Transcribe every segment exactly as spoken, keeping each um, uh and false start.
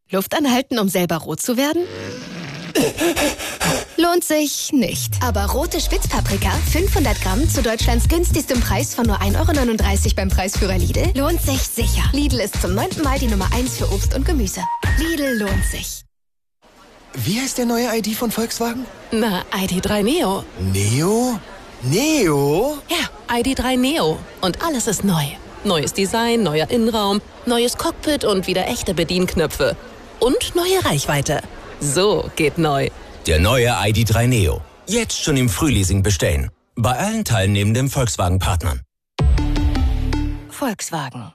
Luft anhalten, um selber rot zu werden? Lohnt sich nicht. Aber rote Spitzpaprika, fünfhundert Gramm zu Deutschlands günstigstem Preis von nur ein Euro neununddreißig beim Preisführer Lidl, lohnt sich sicher. Lidl ist zum neunten Mal die Nummer eins für Obst und Gemüse. Lidl lohnt sich. Wie heißt der neue I D von Volkswagen? Na, I D drei Neo. Neo? Neo? Ja, I D drei Neo. Und alles ist neu. Neues Design, neuer Innenraum, neues Cockpit und wieder echte Bedienknöpfe. Und neue Reichweite. So geht neu. Der neue I D drei Neo. Jetzt schon im Frühleasing bestellen. Bei allen teilnehmenden Volkswagen-Partnern. Volkswagen.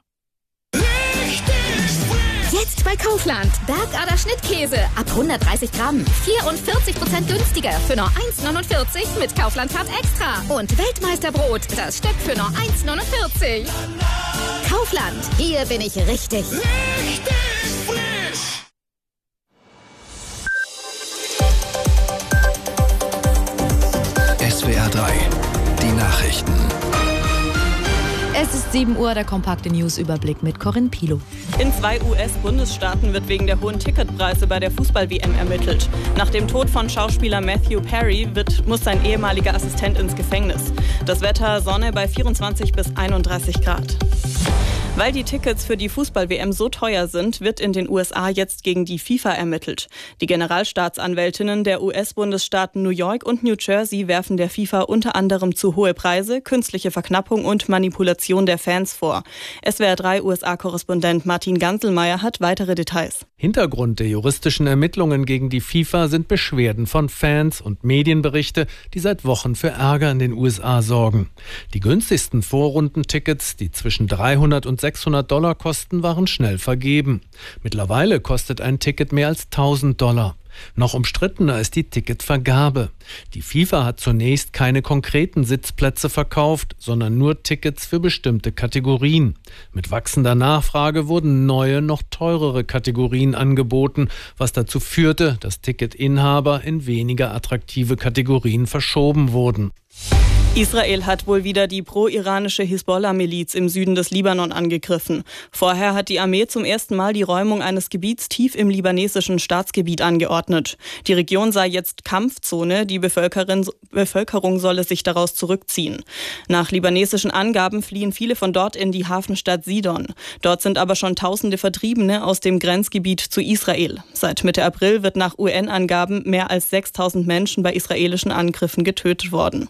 Jetzt bei Kaufland. Bergader Schnittkäse. Ab hundertdreißig Gramm. vierundvierzig Prozent günstiger. Für nur eins neunundvierzig mit Kaufland Card Extra. Und Weltmeisterbrot. Das Stück für nur eins neunundvierzig. Kaufland. Hier bin ich richtig. Richtig frisch. S W R drei. Die Nachrichten. Es ist sieben Uhr, der kompakte News-Überblick mit Corinne Pilo. In zwei U S-Bundesstaaten wird wegen der hohen Ticketpreise bei der Fußball-W M ermittelt. Nach dem Tod von Schauspieler Matthew Perry wird, muss sein ehemaliger Assistent ins Gefängnis. Das Wetter Sonne bei vierundzwanzig bis einunddreißig Grad. Weil die Tickets für die Fußball-W M so teuer sind, wird in den U S A jetzt gegen die FIFA ermittelt. Die Generalstaatsanwältinnen der U S-Bundesstaaten New York und New Jersey werfen der FIFA unter anderem zu hohe Preise, künstliche Verknappung und Manipulation der Fans vor. S W R drei U S A-Korrespondent Martin Ganselmeier hat weitere Details. Hintergrund der juristischen Ermittlungen gegen die FIFA sind Beschwerden von Fans und Medienberichte, die seit Wochen für Ärger in den U S A sorgen. Die günstigsten Vorrundentickets, die zwischen dreihundert und sechshundert Dollar kosten, waren schnell vergeben. Mittlerweile kostet ein Ticket mehr als tausend Dollar. Noch umstrittener ist die Ticketvergabe. Die FIFA hat zunächst keine konkreten Sitzplätze verkauft, sondern nur Tickets für bestimmte Kategorien. Mit wachsender Nachfrage wurden neue, noch teurere Kategorien angeboten, was dazu führte, dass Ticketinhaber in weniger attraktive Kategorien verschoben wurden. Israel hat wohl wieder die pro-iranische Hisbollah-Miliz im Süden des Libanon angegriffen. Vorher hat die Armee zum ersten Mal die Räumung eines Gebiets tief im libanesischen Staatsgebiet angeordnet. Die Region sei jetzt Kampfzone, die Bevölkerung solle sich daraus zurückziehen. Nach libanesischen Angaben fliehen viele von dort in die Hafenstadt Sidon. Dort sind aber schon tausende Vertriebene aus dem Grenzgebiet zu Israel. Seit Mitte April wird nach U N-Angaben mehr als sechstausend Menschen bei israelischen Angriffen getötet worden.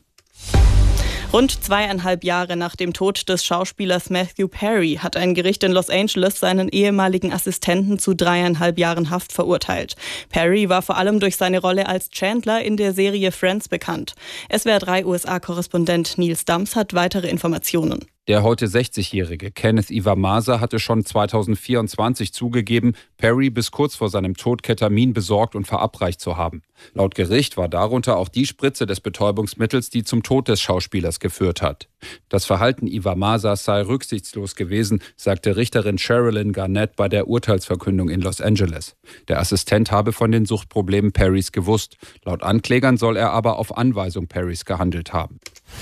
Rund zweieinhalb Jahre nach dem Tod des Schauspielers Matthew Perry hat ein Gericht in Los Angeles seinen ehemaligen Assistenten zu dreieinhalb Jahren Haft verurteilt. Perry war vor allem durch seine Rolle als Chandler in der Serie Friends bekannt. S W R drei U S A-Korrespondent Nils Dams hat weitere Informationen. Der heute sechzigjährige Kenneth Iwamasa hatte schon zweitausendvierundzwanzig zugegeben, Perry bis kurz vor seinem Tod Ketamin besorgt und verabreicht zu haben. Laut Gericht war darunter auch die Spritze des Betäubungsmittels, die zum Tod des Schauspielers geführt hat. Das Verhalten Iwamasas sei rücksichtslos gewesen, sagte Richterin Sherilyn Garnett bei der Urteilsverkündung in Los Angeles. Der Assistent habe von den Suchtproblemen Perrys gewusst. Laut Anklägern soll er aber auf Anweisung Perrys gehandelt haben.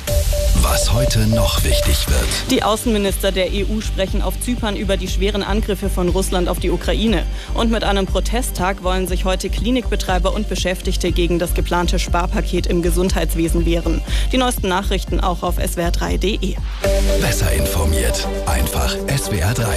Was heute noch wichtig wird. Die Außenminister der E U sprechen auf Zypern über die schweren Angriffe von Russland auf die Ukraine. Und mit einem Protesttag wollen sich heute Klinikbetreiber und Beschäftigte gegen das geplante Sparpaket im Gesundheitswesen wehren. Die neuesten Nachrichten auch auf S W R drei punkt de. Besser informiert. Einfach S W R drei.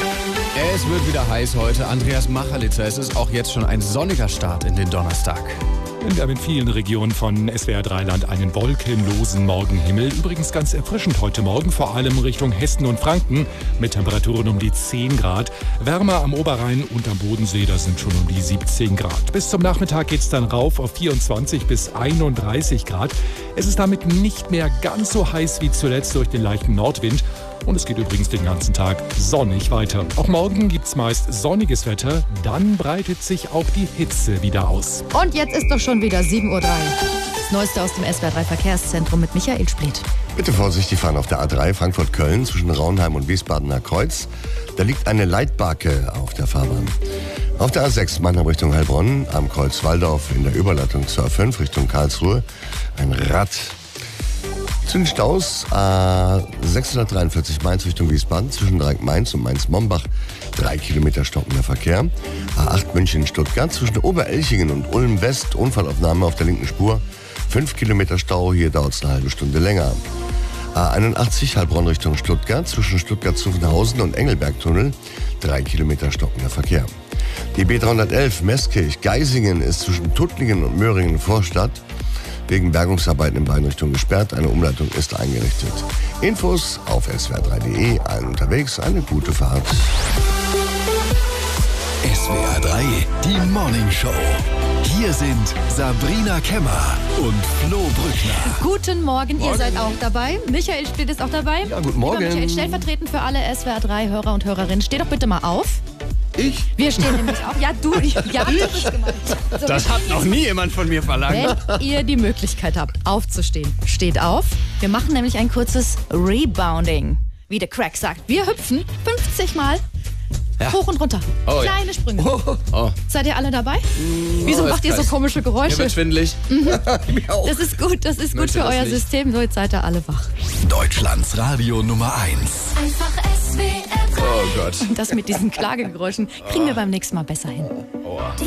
Es wird wieder heiß heute. Andreas Machalitzer, es ist auch jetzt schon ein sonniger Start in den Donnerstag. Wir haben in vielen Regionen von S W R drei Land einen wolkenlosen Morgenhimmel. Übrigens ganz erfrischend heute Morgen, vor allem Richtung Hessen und Franken, mit Temperaturen um die zehn Grad. Wärmer am Oberrhein und am Bodensee, da sind schon um die siebzehn Grad. Bis zum Nachmittag geht es dann rauf auf vierundzwanzig bis einunddreißig Grad. Es ist damit nicht mehr ganz so heiß wie zuletzt durch den leichten Nordwind. Und es geht übrigens den ganzen Tag sonnig weiter. Auch morgen gibt es meist sonniges Wetter. Dann breitet sich auch die Hitze wieder aus. Und jetzt ist doch schon wieder sieben Uhr drei. Das Neueste aus dem S W R drei Verkehrszentrum mit Michael Splitt. Bitte Vorsicht, die fahren auf der A drei Frankfurt-Köln zwischen Raunheim und Wiesbadener Kreuz. Da liegt eine Leitbarke auf der Fahrbahn. Auf der A sechs Mannheim Richtung Heilbronn, am Kreuz Walldorf in der Überleitung zur A fünf Richtung Karlsruhe. Ein Rad Zu den Staus A sechshundertdreiundvierzig Mainz Richtung Wiesbaden zwischen Dreieck-Mainz und Mainz-Mombach. Drei Kilometer stockender Verkehr. A acht München-Stuttgart zwischen Oberelchingen und Ulm-West. Unfallaufnahme auf der linken Spur. Fünf Kilometer Stau, hier dauert es eine halbe Stunde länger. A einundachtzig Heilbronn Richtung Stuttgart zwischen Stuttgart-Zuffenhausen und Engelbergtunnel. Drei Kilometer stockender Verkehr. Die B dreihundertelf Meßkirch-Geisingen ist zwischen Tuttlingen und Möhringen Vorstadt wegen Bergungsarbeiten in beiden Richtungen gesperrt. Eine Umleitung ist eingerichtet. Infos auf s w r drei punkt d e. Allen unterwegs eine gute Fahrt. S W R drei, die Morning Show. Hier sind Sabrina Kemmer und Flo Brückner. Guten Morgen, Morgen. Ihr seid auch dabei. Michael Split ist auch dabei. Ja, guten Morgen. Lieber Michael, stellvertretend für alle S W R drei Hörer und Hörerinnen, steh doch bitte mal auf. Ich? Wir stehen nämlich auf. Ja, du. Ja, du bist gemeint. So, Das hat noch nie jemand von mir verlangt. Wenn ihr die Möglichkeit habt, aufzustehen, steht auf. Wir machen nämlich ein kurzes Rebounding. Wie der Crack sagt, wir hüpfen fünfzig Mal Ja. hoch und runter. Oh, ja. Kleine Sprünge. Oh. Oh. Seid ihr alle dabei? Wieso Oh, macht ihr so ist komische Mir Geräusche? wird schwindelig. Mir auch. Das ist gut, das ist gut möchte für das euer nicht. System. So, jetzt seid ihr alle wach. Deutschlands Radio Nummer eins. Einfach S W R drei. Oh Gott. Das mit diesen Klagegeräuschen kriegen wir beim nächsten Mal besser hin. Oh.